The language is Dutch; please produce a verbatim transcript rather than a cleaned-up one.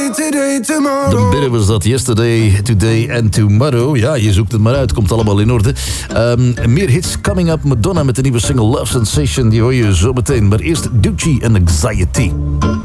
today, tomorrow. De binnen was dat Yesterday, Today and Tomorrow. Ja, je zoekt het maar uit, komt allemaal in orde. Um, meer hits coming up. Madonna met de nieuwe single Love Sensation. Die hoor je zo meteen. Maar eerst Ducci en Anxiety.